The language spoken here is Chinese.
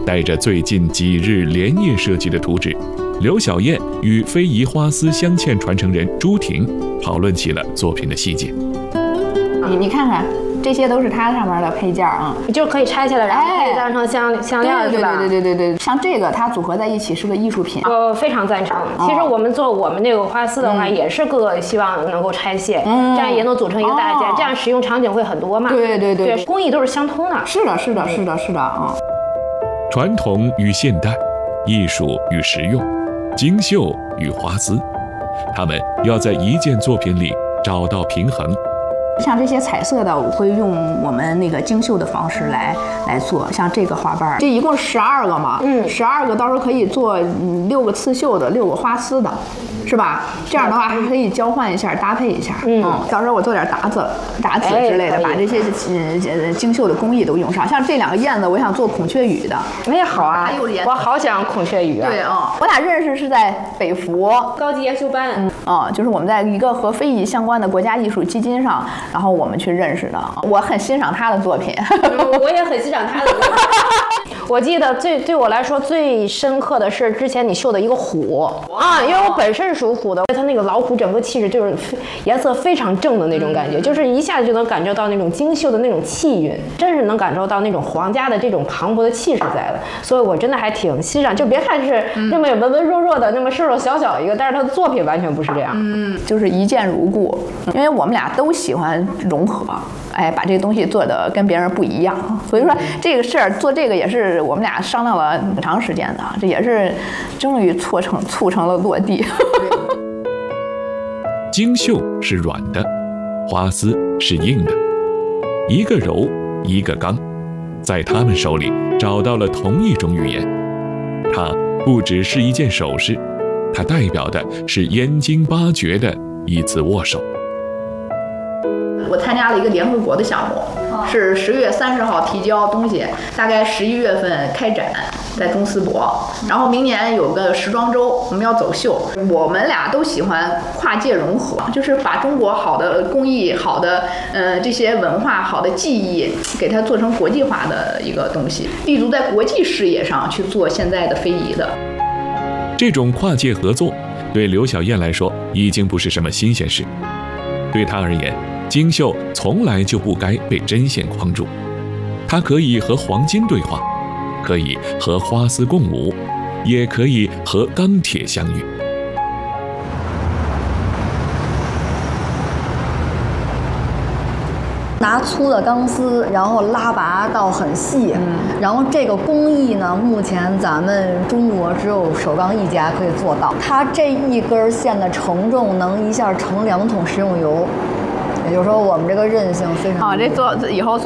带着最近几日连夜设计的图纸，刘晓燕与非遗花丝镶嵌传承人朱婷讨论起了作品的细节。 你看看。这些都是它上面的配件啊， 就可以拆下来，然后可以当成项链，是吧？ 对，像这个它组合在一起是个艺术品。 我非常赞成。其实我们做我们那个花丝的话，也是各个希望能够拆卸，这样也能组成一个大件，这样使用场景会很多嘛。 对， 工艺都是相通的。 是的啊。 传统与现代，艺术与实用，精绣与花丝，他们要在一件作品里找到平衡。 像这些彩色的，我会用我们那个精绣的方式来做。像这个花瓣，这一共12个嘛，12个到时候可以做6个刺绣的，6个花丝的，是吧？这样的话还可以交换一下，搭配一下。到时候我做点沓子之类的，把这些精绣的工艺都用上。像这2个燕子，我想做孔雀羽的。 哎，好啊，我好想孔雀羽啊。 对啊，我俩认识是在北服高级研修班。 就是我们在一个和非遗相关的国家艺术基金上。然后我们去认识的，我很欣赏他的作品， 我也很欣赏他的作品。我记得对我来说最深刻的是之前你绣的一个虎啊，因为我本身是属虎的，它那个老虎整个气质就是颜色非常正的那种感觉，就是一下就能感受到那种精绣的那种气韵，真是能感受到那种皇家的这种磅礴的气势在的，所以我真的还挺欣赏。就别看是那么文文弱弱的，那么瘦瘦小小一个，但是他的作品完全不是这样， 就是一见如故，因为我们俩都喜欢融合，把这个东西做的跟别人不一样，所以说这个事儿做这个也是我们俩商量了很长时间的，这也是终于促成了落地。 精绣是软的，花丝是硬的，一个柔，一个刚，在他们手里找到了同一种语言。它不只是一件首饰，它代表的是燕京8绝的一次握手。 我参加了一个联合国的项目，是10月30号提交东西，大概11月份开展，在中斯博。然后明年有个时装周，我们要走秀。我们俩都喜欢跨界融合，就是把中国好的工艺、好的这些文化、好的技艺，给它做成国际化的一个东西，立足在国际视野上去做现在的非遗的。 这种跨界合作，对刘晓燕来说已经不是什么新鲜事。对她而言，精绣从来就不该被针线框住，它可以和黄金对话，可以和花丝共舞，也可以和钢铁相遇。 拿粗的钢丝，然后拉拔到很细，然后这个工艺呢，目前咱们中国只有首钢一家可以做到。它这一根线的承重能一下盛2桶食用油，也就是说我们这个韧性非常。 这做以后。